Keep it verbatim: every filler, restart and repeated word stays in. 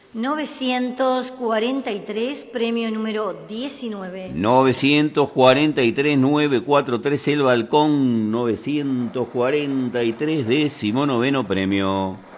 novecientos cuarenta y tres, premio número diecinueve. novecientos cuarenta y tres, novecientos cuarenta y tres, El Balcón, novecientos cuarenta y tres, décimo noveno premio.